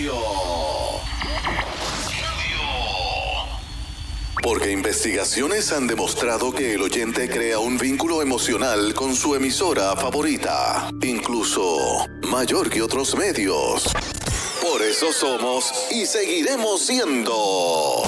Porque investigaciones han demostrado que el oyente crea un vínculo emocional con su emisora favorita, incluso mayor que otros medios. Por eso somos y seguiremos siendo